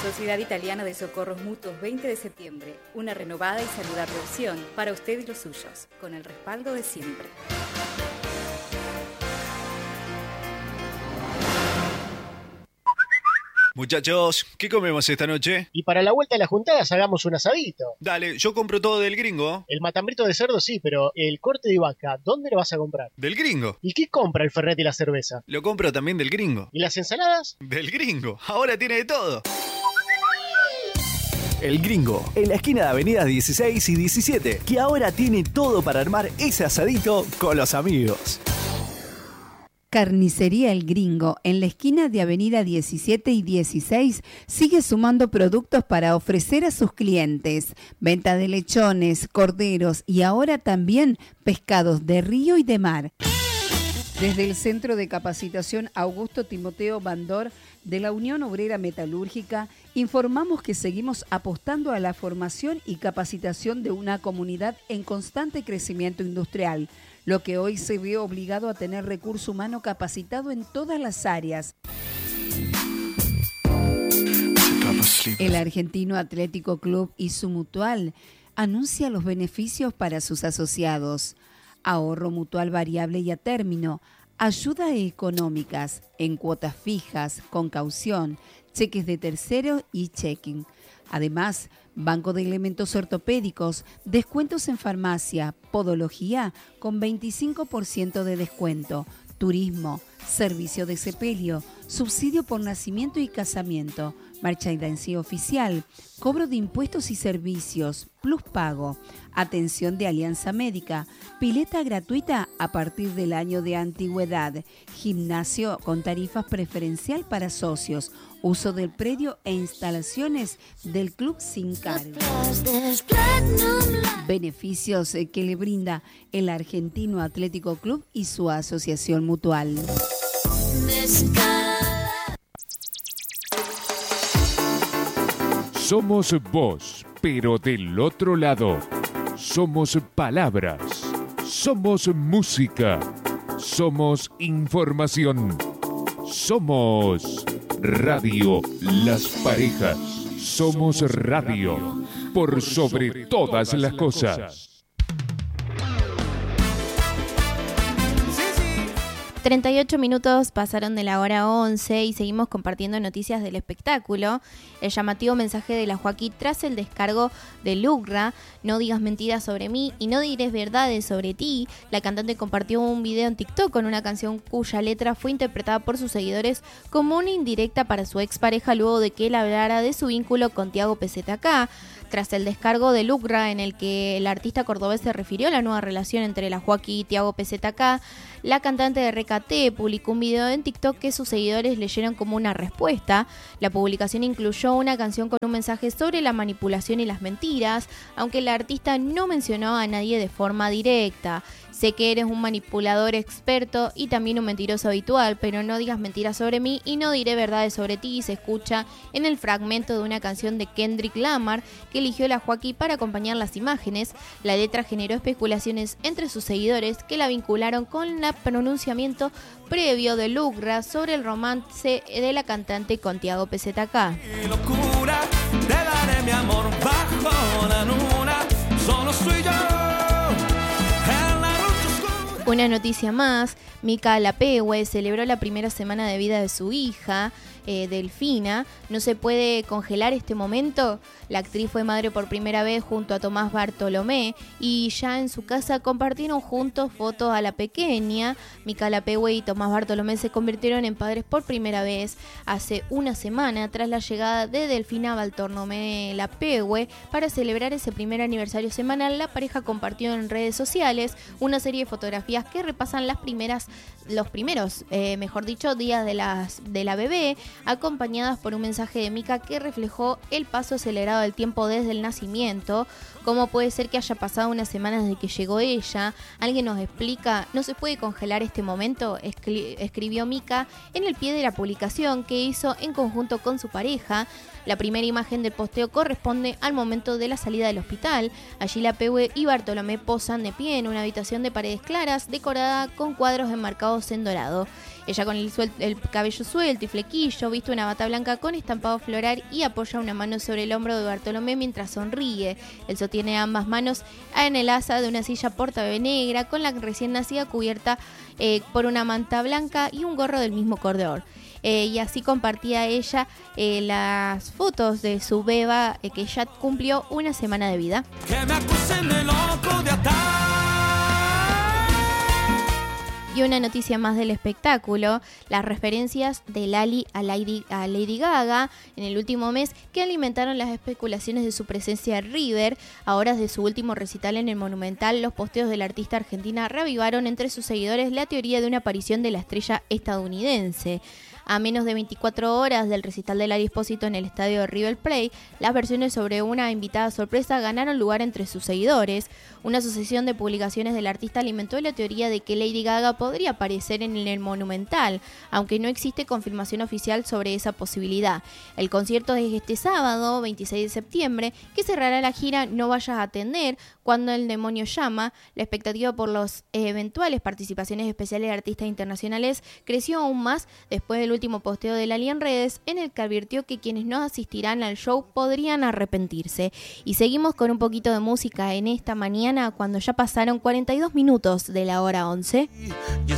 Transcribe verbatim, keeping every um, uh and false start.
Sociedad Italiana de Socorros Mutuos veinte de septiembre. Una renovada y saludable opción para usted y los suyos, con el respaldo de siempre. Muchachos, ¿qué comemos esta noche? Y para la vuelta a las juntadas hagamos un asadito. Dale, yo compro todo del Gringo. El matambrito de cerdo sí, pero el corte de vaca, ¿dónde lo vas a comprar? Del Gringo. ¿Y qué compra el Fernet y la cerveza? Lo compro también del Gringo. ¿Y las ensaladas? Del Gringo. Ahora tiene de todo. El Gringo, en la esquina de avenidas dieciséis y diecisiete, que ahora tiene todo para armar ese asadito con los amigos. Carnicería El Gringo, en la esquina de avenida diecisiete y dieciséis, sigue sumando productos para ofrecer a sus clientes. Venta de lechones, corderos y ahora también pescados de río y de mar. Desde el Centro de Capacitación Augusto Timoteo Bandor de la Unión Obrera Metalúrgica, informamos que seguimos apostando a la formación y capacitación de una comunidad en constante crecimiento industrial, lo que hoy se ve obligado a tener recurso humano capacitado en todas las áreas. El Argentino Atlético Club y su mutual anuncia los beneficios para sus asociados: ahorro mutual variable y a término, ayudas económicas en cuotas fijas, con caución, cheques de tercero y checking. Además, banco de elementos ortopédicos, descuentos en farmacia, podología con veinticinco por ciento de descuento, turismo, servicio de sepelio, subsidio por nacimiento y casamiento, merchandising oficial, cobro de impuestos y servicios, plus pago, atención de alianza médica, pileta gratuita a partir del año de antigüedad, gimnasio con tarifas preferencial para socios, uso del predio e instalaciones del club sin cargo. Beneficios que le brinda el Argentino Atlético Club y su asociación mutual. Somos vos, pero del otro lado. Somos palabras. Somos música. Somos información. Somos Radio Las Parejas. Somos radio. Por sobre todas las cosas. treinta y ocho minutos pasaron de la hora once y seguimos compartiendo noticias del espectáculo. El llamativo mensaje de la Joaquí tras el descargo de Lucra: no digas mentiras sobre mí y no diré verdades sobre ti. La cantante compartió un video en TikTok con una canción cuya letra fue interpretada por sus seguidores como una indirecta para su expareja luego de que él hablara de su vínculo con Tiago P Z K. Tras el descargo de Lucra, en el que el artista cordobés se refirió a la nueva relación entre la Joaquí y Tiago P Z K, la cantante de R K T publicó un video en TikTok que sus seguidores leyeron como una respuesta. La publicación incluyó una canción con un mensaje sobre la manipulación y las mentiras, aunque el artista no mencionó a nadie de forma directa. Sé que eres un manipulador experto y también un mentiroso habitual, pero no digas mentiras sobre mí y no diré verdades sobre ti. Se escucha en el fragmento de una canción de Kendrick Lamar que eligió la Joaquí para acompañar las imágenes. La letra generó especulaciones entre sus seguidores que la vincularon con el pronunciamiento previo de Lucra sobre el romance de la cantante con Tiago P Z K. Locura, te daré mi amor bajo la luna, solo soy yo. Una noticia más: Mika Lapehue celebró la primera semana de vida de su hija, eh, Delfina. ¿No se puede congelar este momento? La actriz fue madre por primera vez junto a Tomás Bartolomé y ya en su casa compartieron juntos fotos a la pequeña. Mika Lapehue y Tomás Bartolomé se convirtieron en padres por primera vez hace una semana tras la llegada de Delfina Bartolomé Lapehue. Para celebrar ese primer aniversario semanal, la pareja compartió en redes sociales una serie de fotografías que repasan las primeras, los primeros, eh, mejor dicho, días de, las, de la bebé, acompañadas por un mensaje de Mika que reflejó el paso acelerado del tiempo desde el nacimiento. ¿Cómo puede ser que haya pasado unas semanas desde que llegó ella? ¿Alguien nos explica? ¿No se puede congelar este momento?, Escri- escribió Mika en el pie de la publicación que hizo en conjunto con su pareja. La primera imagen del posteo corresponde al momento de la salida del hospital. Allí Lapehue y Bartolomé posan de pie en una habitación de paredes claras decorada con cuadros en marcados en dorado. Ella con el, suel- el cabello suelto y flequillo, viste una bata blanca con estampado floral y apoya una mano sobre el hombro de Bartolomé mientras sonríe. Él sostiene ambas manos en el asa de una silla portabebé negra con la recién nacida cubierta eh, por una manta blanca y un gorro del mismo color. Eh, y así compartía ella eh, las fotos de su beba eh, que ya cumplió una semana de vida. Que me acusen de loco de atar. Y una noticia más del espectáculo, las referencias de Lali a Lady, a Lady Gaga en el último mes que alimentaron las especulaciones de su presencia en River. A horas de su último recital en el Monumental, los posteos de la artista argentina reavivaron entre sus seguidores la teoría de una aparición de la estrella estadounidense. A menos de veinticuatro horas del recital de Lali Espósito en el estadio de River Plate, las versiones sobre una invitada sorpresa ganaron lugar entre sus seguidores. Una asociación de publicaciones del artista alimentó la teoría de que Lady Gaga podría aparecer en el Monumental, aunque no existe confirmación oficial sobre esa posibilidad. El concierto es este sábado, veintiséis de septiembre, que cerrará la gira No Vayas a Atender, Cuando el Demonio Llama. La expectativa por las eventuales participaciones especiales de artistas internacionales creció aún más después del último posteo de Lali en redes, en el que advirtió que quienes no asistirán al show podrían arrepentirse. Y seguimos con un poquito de música en esta mañana, cuando ya pasaron cuarenta y dos minutos de la hora once.